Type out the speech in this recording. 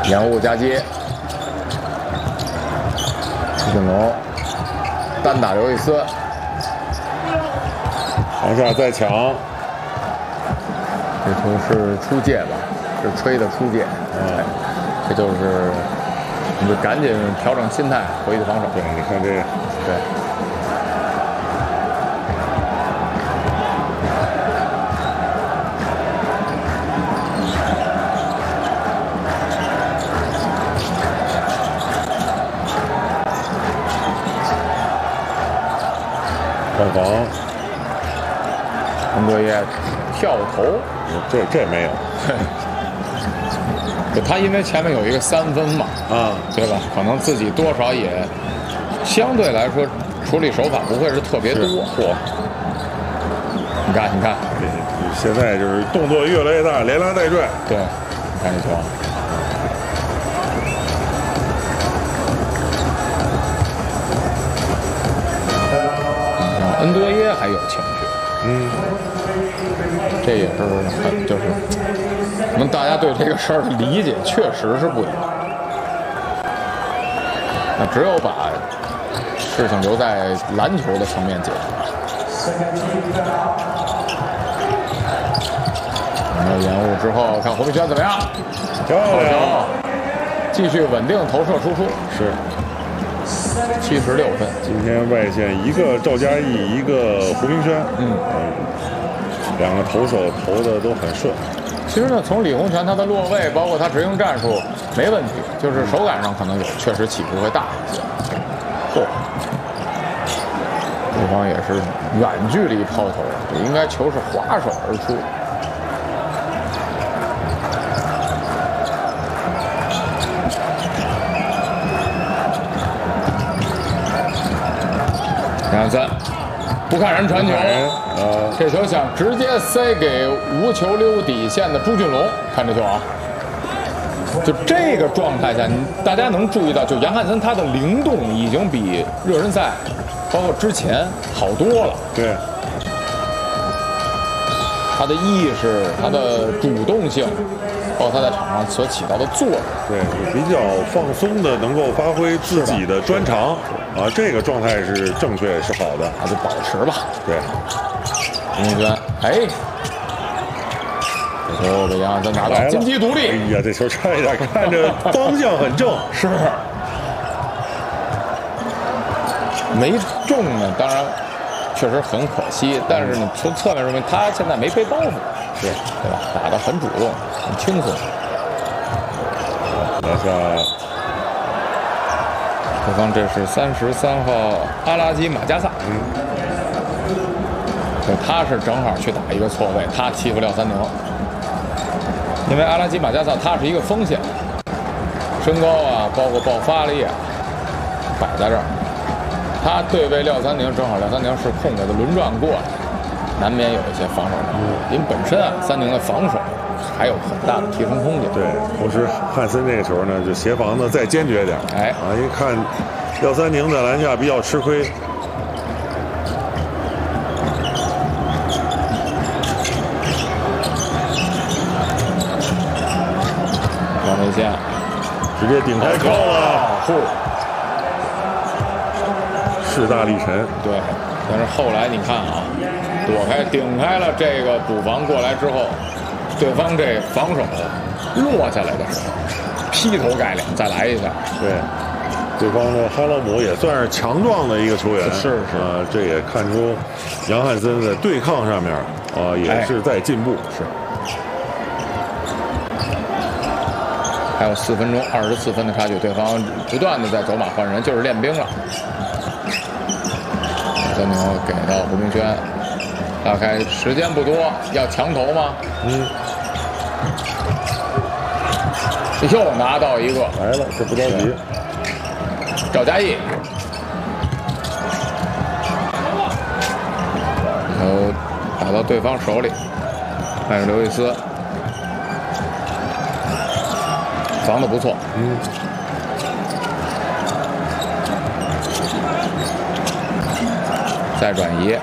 延误夹击，朱俊龙单打刘易斯， 往下再抢。 这球是出界吧？是吹的出界。这就是你就赶紧调整心态，回去防守。 对，你看这个， 对。 换防， 恩多耶跳投， 这没有。 就他因为前面有一个3分嘛，对吧？可能自己多少也相对来说处理手法不会是特别多。嚯！你看， 现在就是动作越来越大，连拉带拽。 对，你看这球。恩多耶还有情绪，这也是就是可能大家对这个事儿的理解确实是不一样。那只有把事情留在篮球的层面解决。然后延误之后，看胡明轩怎么样？ 漂亮， 继续稳定投射输出。 是。 76分。 今天外线一个赵嘉译，一个胡明轩，两个投手投的都很顺。 其实呢，从李洪权他的落位，包括他执行战术没问题，就是手感上可能确实起伏会大一些。嚯！对方也是远距离抛投，应该球是划手而出。2-3，不看人传球，这球想直接塞给无球溜底线的朱俊龙，看这球啊！就这个状态下，大家能注意到，就杨汉森他的灵动已经比热身赛，包括之前好多了。 对， 他的意识，他的主动性，包括他在场上所起到的作用， 对，比较放松的，能够发挥自己的专长。这个状态是正确，是好的， 那就保持吧。 对， 胡明轩，这球被杨汉森拿到，金鸡独立。 哎呀，这球差一点，看着方向很正， 是没中呢，当然确实很可惜。但是呢，从侧面说明他现在没背包袱，对吧？打得很主动，很轻松。 拿下。 对方这是33号阿拉基马加萨，他是正好去打一个错位，他欺负廖三宁，因为阿拉基马加萨他是一个锋线，身高啊，包括爆发力啊，摆在这儿，他对位廖三宁，正好廖三宁是空给他轮转过来，难免有一些防守难度，因为本身啊，三宁的防守还有很大的提升空间。 对，同时汉森这个球呢，就协防的再坚决点。一看廖三宁在篮下比较吃亏。 往内线， 直接顶开扣了，势大力沉。 对，但是后来你看啊，顶开了这个补防过来之后。对方这防守落下来的时候，劈头盖脸再来一下。 对，对方的哈罗姆也算是强壮的一个球员。 是这也看出杨汉森在对抗上面也是在进步。 是。还有4分钟，24分的差距，对方不断的在走马换人，就是练兵了。三牛给到胡明轩。大概时间不多，要强投吗？又拿到一个， 来了，这不着急。 赵嘉译，然后打到对方手里，还有刘易斯，防得不错。再转移。